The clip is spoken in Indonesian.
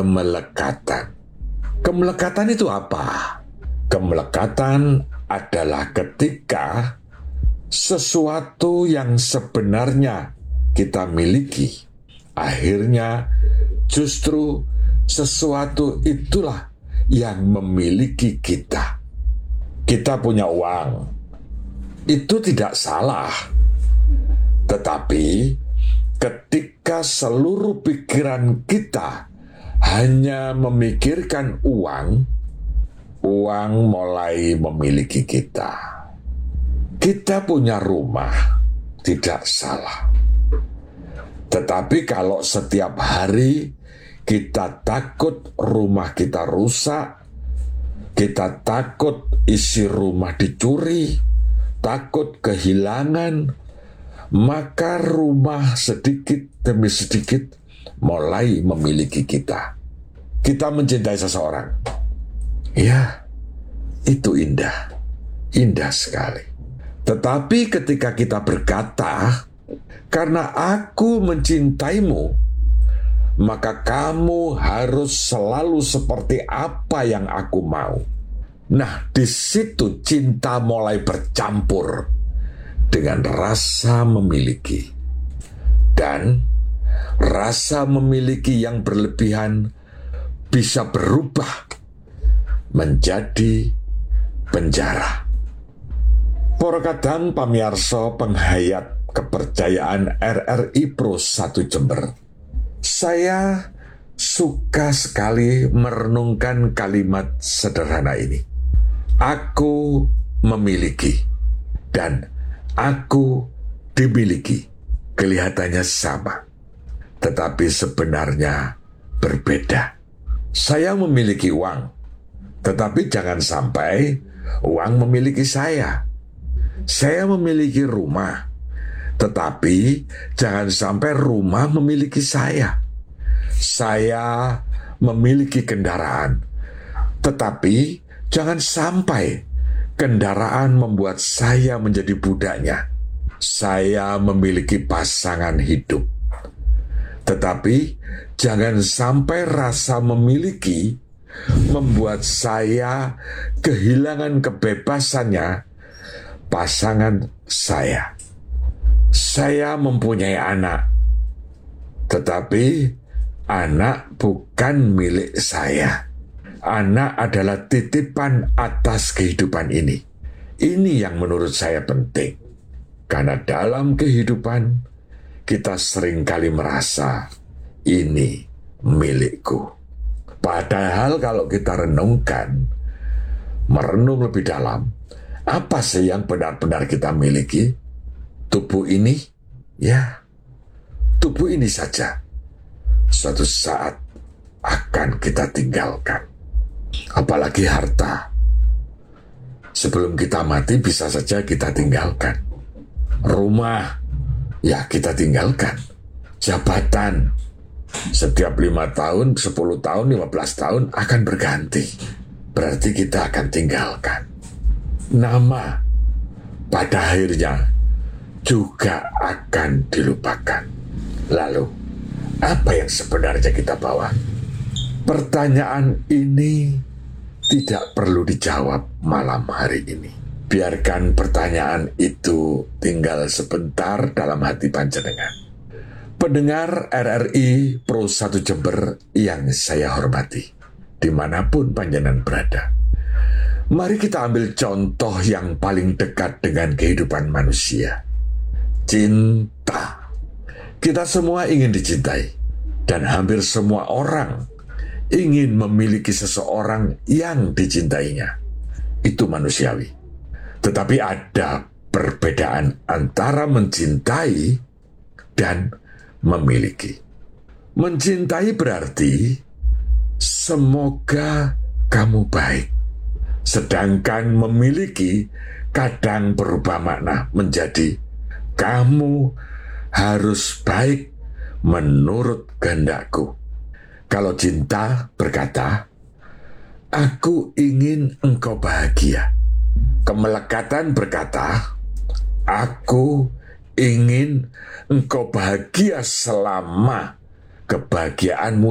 kemelekatan. Kemelekatan itu apa? Kemelekatan adalah ketika sesuatu yang sebenarnya kita miliki, akhirnya justru sesuatu itulah yang memiliki kita. Kita punya uang, itu tidak salah. Tetapi ketika seluruh pikiran kita hanya memikirkan uang, uang mulai memiliki kita. Kita punya rumah, tidak salah. Tetapi kalau setiap hari kita takut rumah kita rusak, kita takut isi rumah dicuri, takut kehilangan, maka rumah sedikit demi sedikit mulai memiliki kita. Kita mencintai seseorang. Ya, itu indah. Indah sekali. Tetapi ketika kita berkata, karena aku mencintaimu, maka kamu harus selalu seperti apa yang aku mau. Nah, di situ cinta mulai bercampur dengan rasa memiliki. Dan rasa memiliki yang berlebihan bisa berubah menjadi penjara. Para kadang pamiarsa penghayat kepercayaan RRI Pro 1 Jember. Saya suka sekali merenungkan kalimat sederhana ini. Aku memiliki dan aku dimiliki. Kelihatannya sama, tetapi sebenarnya berbeda. Saya memiliki uang, tetapi jangan sampai uang memiliki saya. Saya memiliki rumah, tetapi jangan sampai rumah memiliki saya. Saya memiliki kendaraan, tetapi jangan sampai kendaraan membuat saya menjadi budaknya. Saya memiliki pasangan hidup, tetapi jangan sampai rasa memiliki membuat saya kehilangan kebebasannya pasangan saya. Saya mempunyai anak, tetapi anak bukan milik saya. Anak adalah titipan atas kehidupan ini. Ini yang menurut saya penting. Karena dalam kehidupan, kita seringkali merasa ini milikku. Padahal kalau kita renungkan, merenung lebih dalam, apa sih yang benar-benar kita miliki? Tubuh ini? Ya, tubuh ini saja. Suatu saat akan kita tinggalkan. Apalagi harta. Sebelum kita mati bisa saja kita tinggalkan. Rumah, ya kita tinggalkan. Jabatan, setiap 5 tahun, 10 tahun, 15 tahun akan berganti. Berarti kita akan tinggalkan. Nama, pada akhirnya juga akan dilupakan. Lalu, apa yang sebenarnya kita bawa? Pertanyaan ini tidak perlu dijawab malam hari ini. Biarkan pertanyaan itu tinggal sebentar dalam hati panjenengan. Pendengar RRI Pro 1 Jember yang saya hormati, dimanapun panjenengan berada. Mari kita ambil contoh yang paling dekat dengan kehidupan manusia. Cinta. Kita semua ingin dicintai. Dan hampir semua orang ingin memiliki seseorang yang dicintainya. Itu manusiawi. Tetapi ada perbedaan antara mencintai dan memiliki. Mencintai berarti semoga kamu baik. Sedangkan memiliki kadang berubah makna menjadi kamu harus baik menurut kehendakku. Kalau cinta berkata, aku ingin engkau bahagia. Kemelekatan berkata, aku ingin engkau bahagia selama kebahagiaanmu